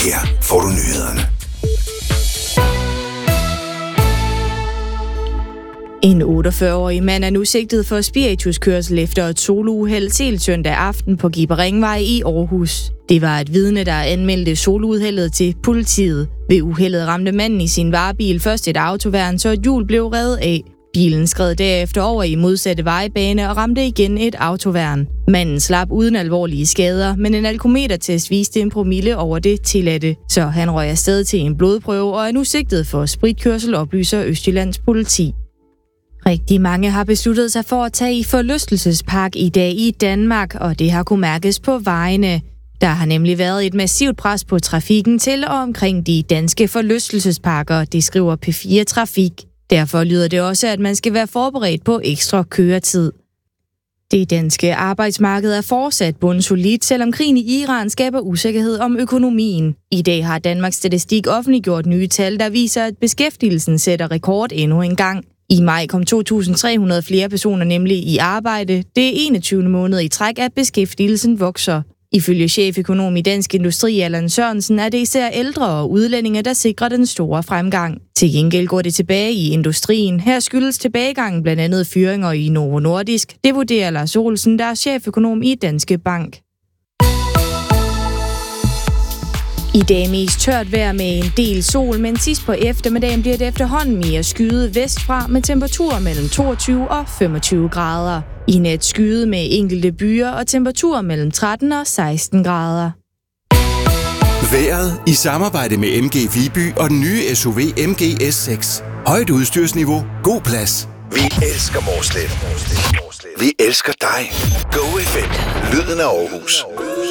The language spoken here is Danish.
Her får du nyhederne. En 48-årig mand er nu sigtet for spirituskørsel efter et solouheld sent søndag aften på Giberingvej i Aarhus. Det var et vidne, der anmeldte solouheldet til politiet. Ved uheldet ramte manden i sin varebil først et autoværn, så et hjul blev revet af. Bilen skred derefter over i modsatte vejbane og ramte igen et autoværn. Manden slap uden alvorlige skader, men en alkometertest viste en promille over det tilladte. Så han røg afsted til en blodprøve og er nu sigtet for spritkørsel, oplyser Østjyllands politi. Rigtig mange har besluttet sig for at tage i forlystelsespark i dag i Danmark, og det har kunnet mærkes på vejene. Der har nemlig været et massivt pres på trafikken til og omkring de danske forlystelsesparker, det skriver P4 Trafik. Derfor lyder det også, at man skal være forberedt på ekstra køretid. Det danske arbejdsmarked er fortsat bundsolidt, selvom krigen i Iran skaber usikkerhed om økonomien. I dag har Danmarks Statistik offentliggjort nye tal, der viser, at beskæftigelsen sætter rekord endnu en gang. I maj kom 2.300 flere personer nemlig i arbejde. Det er 21. måned i træk, at beskæftigelsen vokser. Ifølge cheføkonom i Dansk Industri, Allan Sørensen, er det især ældre og udlændinge, der sikrer den store fremgang. Til gengæld går det tilbage i industrien. Her skyldes tilbagegangen blandt andet fyringer i Novo Nordisk. Det vurderer Lars Olsen, der er cheføkonom i Danske Bank. I dag mest tørt vejr med en del sol, men sidst på eftermiddagen bliver det efterhånden mere skyet vestfra med temperaturer mellem 22 og 25 grader. I nat skyet med enkelte byer og temperaturer mellem 13 og 16 grader. Vejret i samarbejde med MG Viby og den nye SUV MG S6. Højt udstyrsniveau, god plads. Vi elsker Mårslet. Vi elsker dig. Go FM. Lyden af Aarhus.